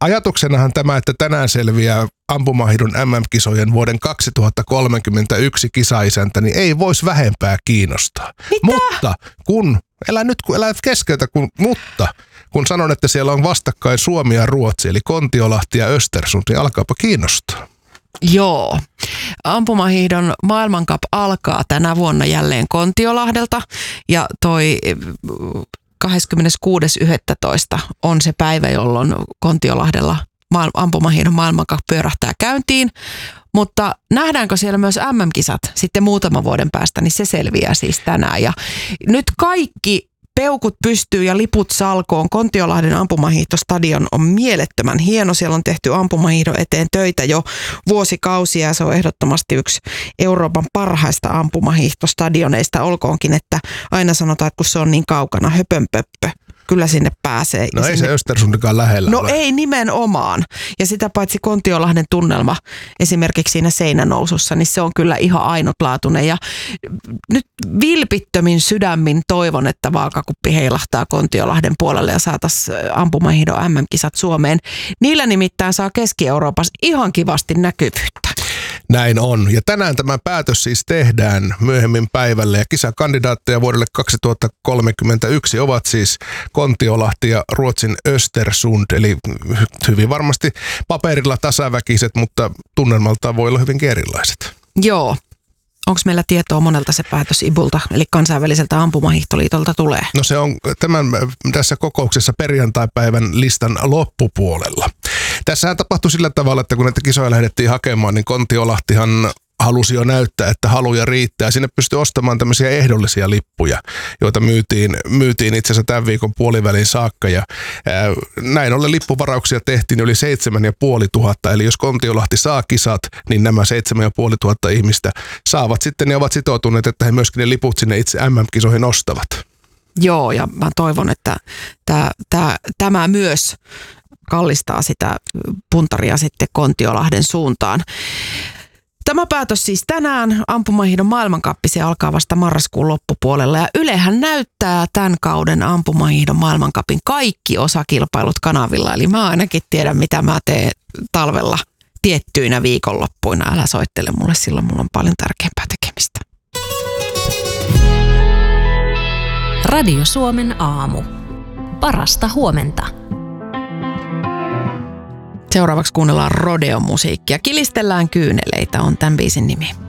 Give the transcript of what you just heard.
Ajatuksenahan tämä, että tänään selviää ampumahiihdon MM-kisojen vuoden 2031 kisaisäntä, niin ei voisi vähempää kiinnostaa. Mitä? Mutta kun keskeytä, mutta kun sanon, että siellä on vastakkain Suomi ja Ruotsi, eli Kontiolahti ja Östersund, niin alkaapa kiinnostaa. Joo. Ampumahiihdon maailmankap alkaa tänä vuonna jälleen Kontiolahdelta ja toi 26.11. on se päivä, jolloin Kontiolahdella ampumahiihdon maailmankap pyörähtää käyntiin. Mutta nähdäänkö siellä myös MM-kisat sitten muutaman vuoden päästä, niin se selviää siis tänään. Ja nyt kaikki peukut pystyy ja liput salkoon. Kontiolahden ampumahiihtostadion on mielettömän hieno. Siellä on tehty ampumahiihdon eteen töitä jo vuosikausia ja se on ehdottomasti yksi Euroopan parhaista ampumahiihtostadioneista. Olkoonkin, että aina sanotaan, että kun se on niin kaukana, höpönpöppö. Kyllä sinne pääsee. No ei se Östersundikaan lähellä ole. Ei nimenomaan. Ja sitä paitsi Kontiolahden tunnelma esimerkiksi siinä seinänousussa, niin se on kyllä ihan ainutlaatuinen. Ja nyt vilpittömin sydämin toivon, että vaakakuppi heilahtaa Kontiolahden puolelle ja saataisiin ampumahiihdon MM-kisat Suomeen. Niillä nimittäin saa Keski-Euroopassa ihan kivasti näkyvyyttä. Näin on. Ja tänään tämä päätös siis tehdään myöhemmin päivällä. Ja kisakandidaatteja vuodelle 2031 ovat siis Kontiolahti ja Ruotsin Östersund. Eli hyvin varmasti paperilla tasaväkiset, mutta tunnelmaltaan voi olla hyvinkin erilaiset. Joo. Onko meillä tietoa monelta se päätös IBUlta, eli kansainväliseltä ampumahiihtoliitolta tulee? No se on tässä kokouksessa perjantaipäivän listan loppupuolella. Tässähän tapahtui sillä tavalla, että kun näitä kisoja lähdettiin hakemaan, niin Kontiolahtihan halusi jo näyttää, että haluja riittää. Sinne pystyi ostamaan tämmöisiä ehdollisia lippuja, joita myytiin itse asiassa tämän viikon puolivälin saakka. Ja näin ollen lippuvarauksia tehtiin yli 7,500. Eli jos Kontiolahti saa kisat, niin nämä 7,500 ihmistä saavat sitten ja ovat sitoutuneet, että he myöskin ne liput sinne itse MM-kisoihin ostavat. Joo, ja mä toivon, että tämä myös kallistaa sitä puntaria sitten Kontiolahden suuntaan. Tämä päätös siis tänään, ampumahiihdon maailmankappi, se alkaa vasta marraskuun loppupuolella ja Ylehän näyttää tämän kauden ampumahiihdon maailmankapin kaikki osakilpailut kanavilla. Eli mä ainakin tiedän, mitä mä teen talvella tiettyinä viikonloppuina. Älä soittele mulle, silloin mulla on paljon tärkeämpää tekemistä. Radio Suomen aamu. Parasta huomenta. Seuraavaksi kuunnellaan rodeo-musiikkia. Kilistellään kyyneleitä on tämän biisin nimi.